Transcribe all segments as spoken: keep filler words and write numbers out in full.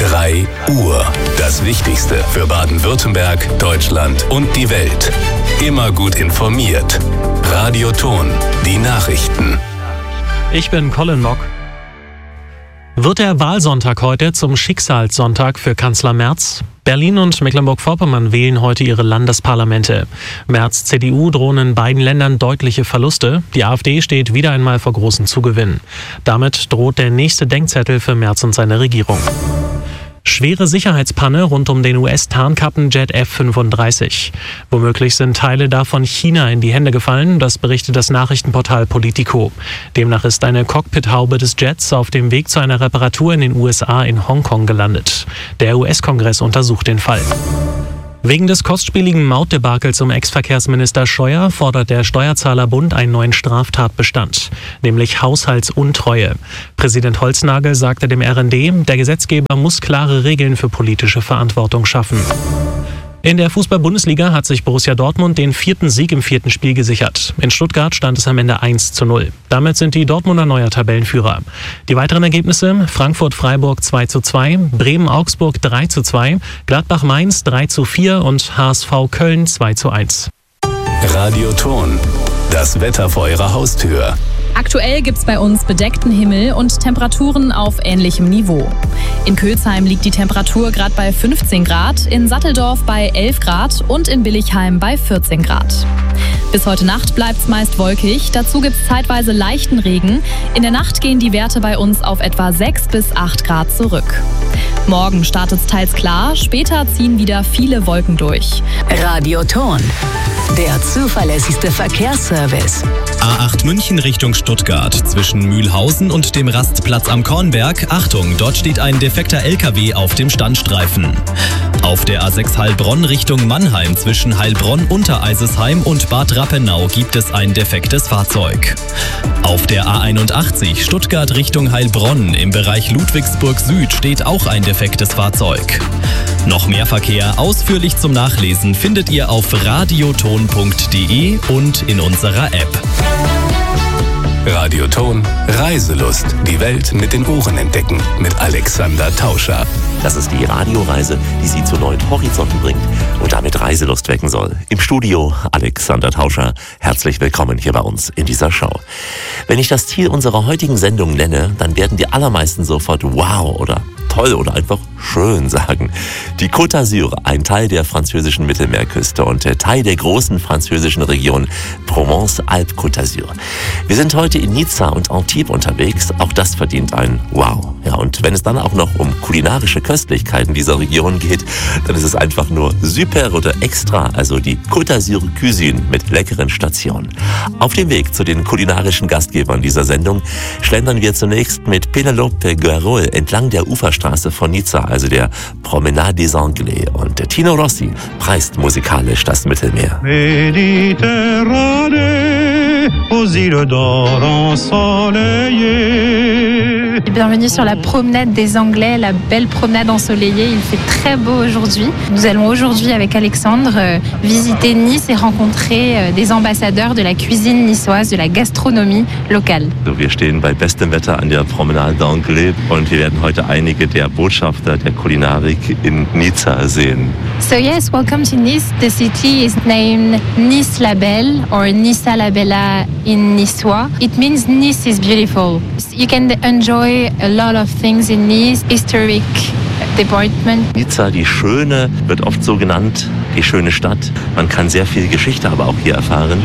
drei Uhr. Das Wichtigste für Baden-Württemberg, Deutschland und die Welt. Immer gut informiert. Radio Ton, die Nachrichten. Ich bin Colin Mock. Wird der Wahlsonntag heute zum Schicksalssonntag für Kanzler Merz? Berlin und Mecklenburg-Vorpommern wählen heute ihre Landesparlamente. Merz' C D U drohen in beiden Ländern deutliche Verluste. Die AfD steht wieder einmal vor großen Zugewinnen. Damit droht der nächste Denkzettel für Merz und seine Regierung. Schwere Sicherheitspanne rund um den U S-Tarnkappenjet F fünfunddreißig. Womöglich sind Teile davon China in die Hände gefallen, das berichtet das Nachrichtenportal Politico. Demnach ist eine Cockpithaube des Jets auf dem Weg zu einer Reparatur in den U S A in Hongkong gelandet. Der U S-Kongress untersucht den Fall. Wegen des kostspieligen Mautdebakels um Ex-Verkehrsminister Scheuer fordert der Steuerzahlerbund einen neuen Straftatbestand, nämlich Haushaltsuntreue. Präsident Holznagel sagte dem R N D, der Gesetzgeber muss klare Regeln für politische Verantwortung schaffen. In der Fußball-Bundesliga hat sich Borussia Dortmund den vierten Sieg im vierten Spiel gesichert. In Stuttgart stand es am Ende eins zu null. Damit sind die Dortmunder neuer Tabellenführer. Die weiteren Ergebnisse: Frankfurt-Freiburg zwei zu zwei, Bremen-Augsburg drei zu zwei, Gladbach-Mainz drei zu vier und H S V Köln zwei zu eins. Radio Ton, das Wetter vor Ihrer Haustür. Aktuell gibt's bei uns bedeckten Himmel und Temperaturen auf ähnlichem Niveau. In Kölsheim liegt die Temperatur gerade bei fünfzehn Grad, in Satteldorf bei elf Grad und in Billichheim bei vierzehn Grad. Bis heute Nacht bleibt's meist wolkig, dazu gibt's zeitweise leichten Regen. In der Nacht gehen die Werte bei uns auf etwa sechs bis acht Grad zurück. Morgen startet's teils klar, später ziehen wieder viele Wolken durch. Radio Ton, der zuverlässigste Verkehrsservice. A acht München Richtung Stuttgart zwischen Mühlhausen und dem Rastplatz am Kornberg. Achtung, dort steht ein defekter L K W auf dem Standstreifen. Auf der A sechs Heilbronn Richtung Mannheim zwischen Heilbronn, Untereisesheim und Bad Rappenau gibt es ein defektes Fahrzeug. Auf der A einundachtzig Stuttgart Richtung Heilbronn im Bereich Ludwigsburg Süd steht auch ein defektes Fahrzeug. Noch mehr Verkehr ausführlich zum Nachlesen findet ihr auf radioton punkt de und in unserer App. Radio Ton, Reiselust. Die Welt mit den Ohren entdecken. Mit Alexander Tauscher. Das ist die Radioreise, die Sie zu neuen Horizonten bringt und damit Reiselust wecken soll. Im Studio Alexander Tauscher. Herzlich willkommen hier bei uns in dieser Show. Wenn ich das Ziel unserer heutigen Sendung nenne, dann werden die allermeisten sofort wow oder toll oder einfach schön sagen. Die Côte d'Azur, ein Teil der französischen Mittelmeerküste und Teil der großen französischen Region Provence-Alpes-Côte d'Azur. Wir sind heute in Nizza und Antibes unterwegs. Auch das verdient ein Wow. Ja, und wenn es dann auch noch um kulinarische Köstlichkeiten dieser Region geht, dann ist es einfach nur super oder extra, also die Côte d'Azur Cuisine mit leckeren Stationen. Auf dem Weg zu den kulinarischen Gastgebern dieser Sendung schlendern wir zunächst mit Penelope Guerrol entlang der Uferstraße von Nizza, also der Promenade des Anglais. Und der Tino Rossi preist musikalisch das Mittelmeer. Méditerranée, aux îles d'or ensoleillées. Bienvenue sur la promenade des Anglais, la belle promenade ensoleillée. Il fait très beau aujourd'hui. Nous allons aujourd'hui avec Alexandre euh, visiter Nice et rencontrer euh, des ambassadeurs de la cuisine niçoise, de la gastronomie locale. So, wir stehen bei bestem Wetter an der Promenade d'Anglais und wir werden heute einige der Botschafter der Kulinarik in Nizza sehen. So yes, welcome to Nice. The city is named Nice la Belle or Nizza la Bella in Niçois. It means Nice is beautiful. You can enjoy a lot of things in Nice, historic department. Nizza, die Schöne, wird oft so genannt, die schöne Stadt. Man kann sehr viel Geschichte aber auch hier erfahren.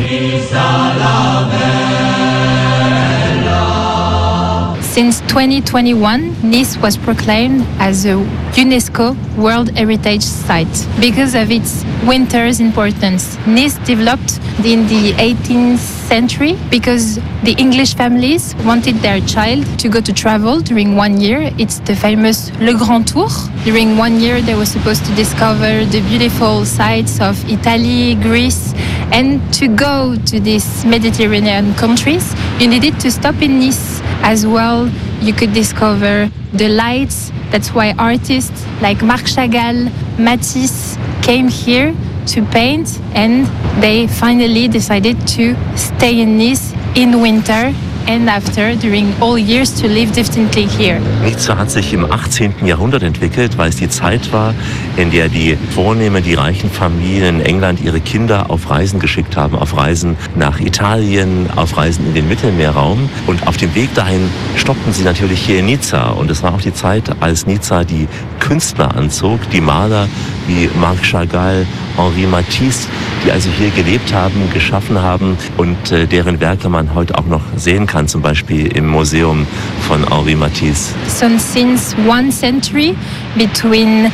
Since twenty twenty-one, Nice was proclaimed as a UNESCO World Heritage Site because of its winter's importance. Nice developed in the eighteenth century because the English families wanted their child to go to travel during one year. It's the famous Le Grand Tour. During one year, they were supposed to discover the beautiful sights of Italy, Greece, and to go to these Mediterranean countries, you needed to stop in Nice. As well, you could discover the lights. That's why artists like Marc Chagall, Matisse came here to paint, and they finally decided to stay in Nice in winter and after, during all years, to live differently here. Nizza hat sich im achtzehnten Jahrhundert entwickelt, weil es die Zeit war, in der die Vornehmen, die reichen Familien in England ihre Kinder auf Reisen geschickt haben, auf Reisen nach Italien, auf Reisen in den Mittelmeerraum. Und auf dem Weg dahin stoppten sie natürlich hier in Nizza. Und es war auch die Zeit, als Nizza die Künstler anzog, die Maler wie Marc Chagall, Henri Matisse, die also hier gelebt haben, geschaffen haben und äh, deren Werke man heute auch noch sehen kann, zum Beispiel im Museum von Henri Matisse. So since one century, between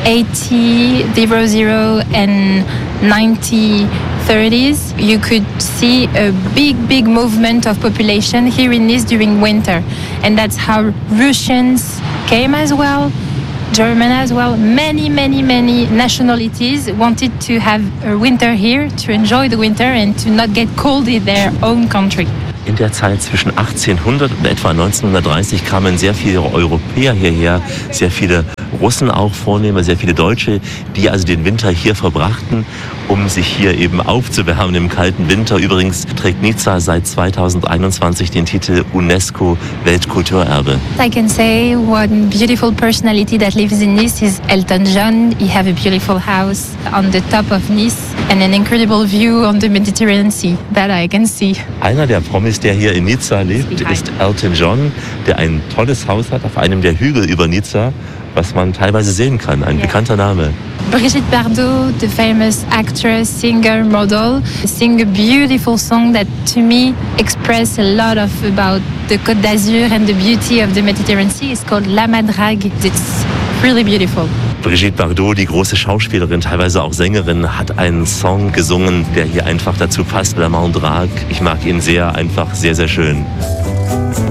eighty and nineteen thirties, you could see a big, big movement of population here in Nice during winter. And that's how Russians came as well, German as well. Many, many, many nationalities wanted to have a winter here, to enjoy the winter and to not get cold in their own country. In der Zeit zwischen achtzehnhundert und etwa neunzehnhundertdreißig kamen sehr viele Europäer hierher, sehr viele Russen auch Vornehmer, sehr viele Deutsche, die also den Winter hier verbrachten, um sich hier eben aufzuwärmen im kalten Winter. Übrigens trägt Nizza seit zweitausendeinundzwanzig den Titel UNESCO Weltkulturerbe. I can say one beautiful personality that lives in Nice is Elton John. He have a beautiful house on the top of Nice and an incredible view on the Mediterranean Sea that I can see. Einer der Promis, der hier in Nizza lebt, ist Elton John, der ein tolles Haus hat auf einem der Hügel über Nizza, was man teilweise sehen kann. Ein Yeah. bekannter Name. Brigitte Bardot, the famous actress, singer, model, sing a beautiful song that to me express a lot of about the Côte d'Azur and the beauty of the Mediterranean Sea. It's called La Madrague. It's really beautiful. Brigitte Bardot, die große Schauspielerin, teilweise auch Sängerin, hat einen Song gesungen, der hier einfach dazu passt, La Madrague. Ich mag ihn sehr, einfach sehr, sehr schön.